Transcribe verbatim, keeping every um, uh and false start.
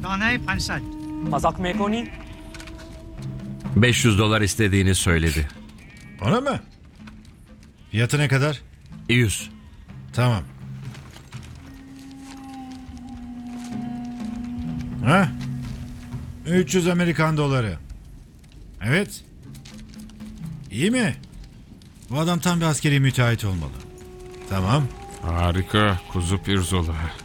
دانه پانصد. مذاق میکنی؟ beş yüz dolar istediğini söyledi. Ona mı? Fiyatı ne kadar? yüz. Tamam. Ha? üç yüz Amerikan doları. Evet. İyi mi? Bu adam tam bir askeri müteahhit olmalı. Tamam. Harika kuzu pirzola.